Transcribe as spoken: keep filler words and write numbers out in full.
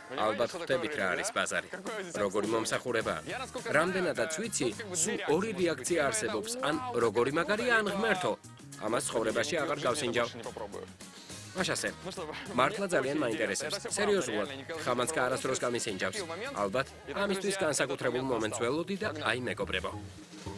ალბათ ხვდებით რა არის ბაზარი. როგორი მომსახურებაა. რამდენადაც ვიცი, სულ ორი რეაქცია არსებობს, ან როგორი მაგარია, ან ღმერთო. ამას ცხოვრებაში აღარ გავსინჯავ. მაშასე, მართლა ძალიან მაინტერესებს. სერიოზულად, ხამანც კი არასდროს გამისინჯავს. ალბათ, ამისთვის განსაკუთრებულ მომენტს ველოდი და აი მეგობრებო.